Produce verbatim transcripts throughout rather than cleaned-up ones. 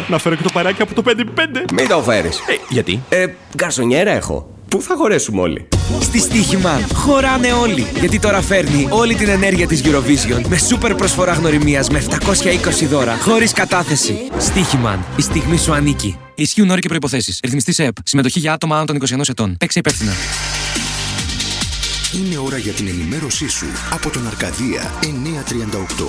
να φέρω και το παράκι από το πέντε επί πέντε. Μην το φέρεις. Ε, γιατί? Ε, γκαρσονιέρα έχω. Πού θα χωρέσουμε όλοι? Στη Στοίχημαν χωράνε όλοι. Γιατί τώρα φέρνει όλη την ενέργεια της Eurovision με σούπερ προσφορά γνωριμίας με επτακόσια είκοσι δώρα χωρίς κατάθεση. Στοίχημαν, η στιγμή σου ανήκει. Ισχύουν όροι και προϋποθέσεις. Ρυθμιστής ΕΕΠ. Συμμετοχή για άτομα άνω των είκοσι ενός ετών. Παίξε υπεύθυνα. Είναι ώρα για την ενημέρωσή σου από τον Αρκαδία εννιακόσια τριάντα οκτώ.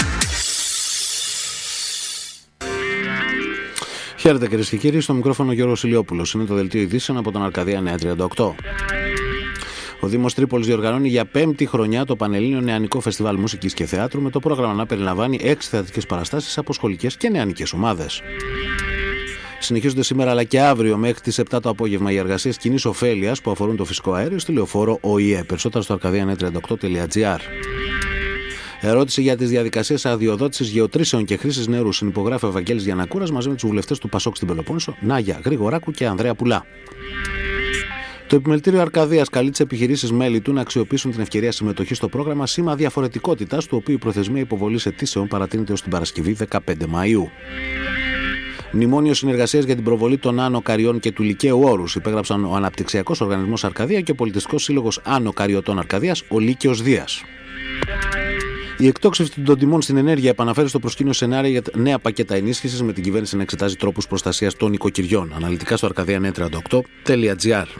Χαίρετε κυρίες και κύριοι, στο μικρόφωνο Γιώργος Ηλιόπουλος. Είναι το δελτίο ειδήσεων από τον Αρκαδία εννιακόσια τριάντα οκτώ. Ο Δήμος Τρίπολης διοργανώνει για πέμπτη χρονιά το Πανελλήνιο Νεανικό Φεστιβάλ Μουσικής και Θεάτρου, με το πρόγραμμα να περιλαμβάνει έξι θεατρικές παραστάσεις από σχολικές και νεανικές ομάδες. Συνεχίζονται σήμερα αλλά και αύριο μέχρι τις επτά το απόγευμα οι εργασίες κοινής ωφέλειας που αφορούν το φυσικό αέριο στη λεωφόρο ΟΗΕ. Περισσότερα στο αρκαδία εννιακόσια τριάντα οκτώ τελεία τζι άρ. Ερώτηση για τις διαδικασίες αδειοδότησης γεωτρήσεων και χρήσης νερού συνυπογράφει ο Ευαγγέλης Γιαννακούρας μαζί με τους βουλευτές του Πασόκ στην Πελοπόννησο, Νάγια Γρηγοράκου και Ανδρέα Πουλά. Το Επιμελητήριο Αρκαδίας καλεί τις επιχειρήσεις μέλη του να αξιοποιήσουν την ευκαιρία συμμετοχής στο πρόγραμμα Σήμα Διαφορετικότητας, του οποίου η προθεσμία υποβολής αιτήσεων παρατείνεται ως την Παρασκευή δεκαπέντε Μαΐου. Μνημόνιο συνεργασίας για την προβολή των Άνω Καριών και του Λυκαίου Όρους υπέγραψαν ο Αναπτυξιακός Οργανισμός Αρκαδία και ο Πολιτιστικός Σύλλογος Άνω Καριωτών Αρκαδίας, ο Λύκειος Δίας. Η εκτόξευση των τιμών στην ενέργεια επαναφέρει στο προσκήνιο σενάρια για νέα πακέτα ενίσχυσης, με την κυβέρνηση να εξετάζει τρόπους προστασίας των οικοκυριών. Αναλυτικά στο αρκαδία εννιακόσια τριάντα οκτώ τελεία τζι άρ.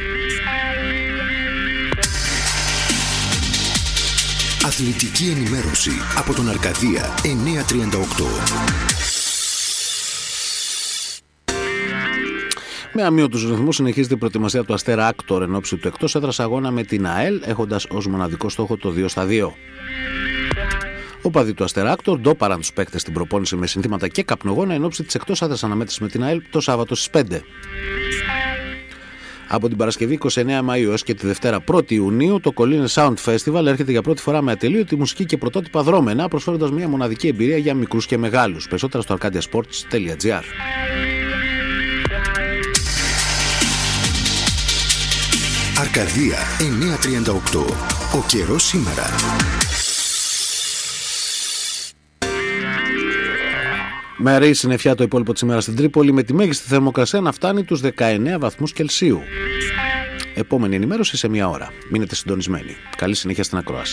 Αθλητική ενημέρωση από τον Αρκαδία εννιακόσια τριάντα οκτώ. Με αμύωτους ρυθμούς συνεχίζεται η προετοιμασία του Αστέρα Άκτορ εν ώψη του εκτός έδρας αγώνα με την ΑΕΛ, έχοντας ως μοναδικό στόχο το δύο στα δύο. Ο παδί του Αστέρα Άκτορ ντόπαραν τους παίκτες στην προπόνηση με συνθήματα και καπνογόνα εν ώψη της εκτός έδρας αναμέτρησης με την ΑΕΛ το Σάββατο στις πέντε. Από την Παρασκευή είκοσι εννέα Μαΐου έως και τη Δευτέρα πρώτη Ιουνίου, το Colline Sound Festival έρχεται για πρώτη φορά με ατελείωτη μουσική και πρωτότυπα δρόμενα, προσφέροντας μια μοναδική εμπειρία για μικρούς και μεγάλους. Περισσότερα στο αρκάδια σπορτς τελεία τζι άρ. Αρκαδία εννιακόσια τριάντα οκτώ. Ο καιρός σήμερα. Μερή συννεφιά το υπόλοιπο της ημέρας στην Τρίπολη, με τη μέγιστη θερμοκρασία να φτάνει τους δεκαεννέα βαθμούς Κελσίου. Επόμενη ενημέρωση σε μία ώρα. Μείνετε συντονισμένοι. Καλή συνέχεια στην ακρόαση.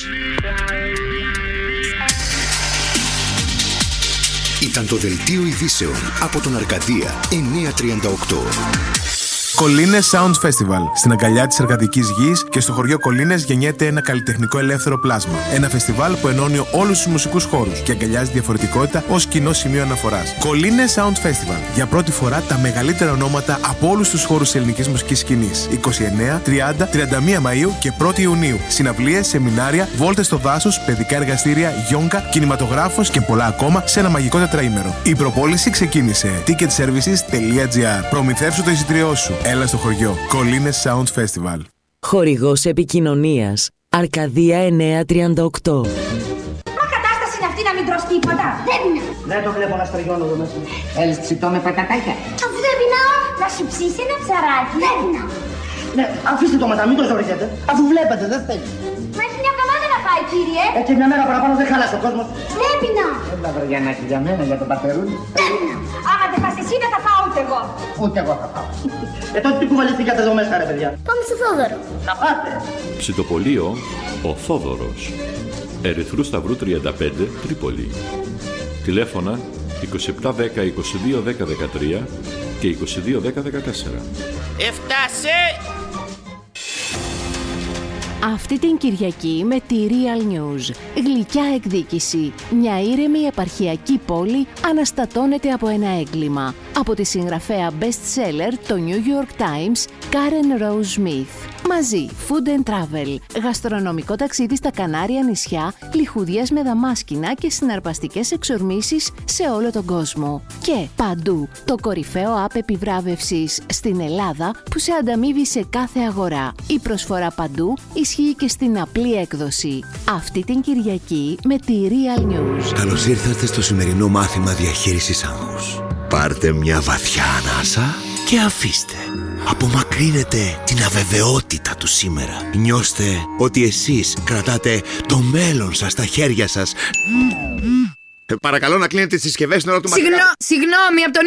Ήταν το δελτίο ειδήσεων από τον Αρκαδία εννιακόσια τριάντα οκτώ. Colline Sound Festival. Στην αγκαλιά της εργατικής γης και στο χωριό Κολίνες γεννιέται ένα καλλιτεχνικό ελεύθερο πλάσμα. Ένα φεστιβάλ που ενώνει όλους τους μουσικούς χώρους και αγκαλιάζει διαφορετικότητα ως κοινό σημείο αναφοράς. Colline Sound Festival. Για πρώτη φορά τα μεγαλύτερα ονόματα από όλους τους χώρους της ελληνικής μουσικής σκηνής. είκοσι εννέα, τριάντα, τριάντα μία Μαΐου και πρώτη Ιουνίου. Συναυλίες, σεμινάρια, βόλτες στο δάσος, παιδικά εργαστήρια, γιόγκα, κινηματογράφος και πολλά ακόμα σε ένα μαγικό τετραήμερο. Η προπόληση ξεκίνησε. ticket services τελεία τζι άρ. Προμηθεύσου το εισιτήριό σου. Έλα στο χωριό. Colline Sound Festival. Χορηγός επικοινωνίας Αρκαδία εννιακόσια τριάντα οκτώ. Μα κατάσταση είναι αυτή να μην τρως τίποτα. Δεν είναι. Δεν το βλέπω να στριγώνω εδώ μέσα. Θέλεις ψητό με πατατάκια? Αφού δεν πεινάω, να σου ψήσει ένα ψαράκι. Δεν πεινάω. Ναι, αφήστε το μετά, μην το ζοριζέτε. Αφού βλέπετε, δεν θέλει. Μα έχει μια εβδομάδα να πάει, κύριε. Ε, και μια μέρα παραπάνω δεν χαλάσει ο κόσμος. Δεν πεινάω. Έλα, βαριανάκι, για μένα, για τον πατερούλι. Δεν πεινάω. Άμα δεν πας εσύ, δεν θα πάω ούτε εγώ. Ούτε εγώ θα πάω. Ε, τότε τι κουβαληθήκατε εδώ μέσα, ρε παιδιά? Πάμε στο Θόδωρο. Να πάτε. Ψητοπολείο ο Θόδωρος. Ερυθρού Σταυρού τριάντα πέντε, Τρίπολη. Τηλέφωνα είκοσι επτά δέκα είκοσι δύο δέκα δεκατρία και είκοσι δύο δέκα δεκατέσσερα. Έφτασε! Αυτή την Κυριακή με τη Real News. Γλυκιά εκδίκηση. Μια ήρεμη επαρχιακή πόλη αναστατώνεται από ένα έγκλημα. Από τη συγγραφέα best seller το New York Times, Karen Rose Smith. Μαζί, Food and Travel. Γαστρονομικό ταξίδι στα Κανάρια νησιά, λιχουδιές με δαμάσκηνα και συναρπαστικές εξορμήσεις σε όλο τον κόσμο. Και παντού, το κορυφαίο app επιβράβευσης στην Ελλάδα που σε ανταμείβει σε κάθε αγορά. Η προσφορά παντού ισχύει και στην απλή έκδοση. Αυτή την Κυριακή με τη Real News. Καλώς ήρθατε στο σημερινό μάθημα διαχείρισης άγχους. Πάρτε μια βαθιά ανάσα και αφήστε. Απομακρύνετε την αβεβαιότητα του σήμερα. Νιώστε ότι εσείς κρατάτε το μέλλον σας στα χέρια σας. Ε, παρακαλώ να κλείνετε τις συσκευές στην ώρα του μαθήματος. Συγγνώμη, από τον